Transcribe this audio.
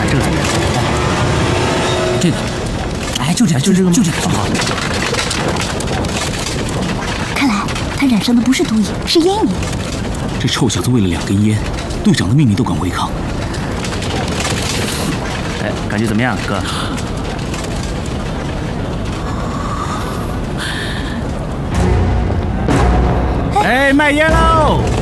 这个怎么样？这个，哎，就这样，就这个，就这个。好。 看来他染上的不是毒瘾，是烟瘾。 这臭小子为了2根烟，队长的命令都敢违抗。哎，感觉怎么样，哥？哎，卖烟喽！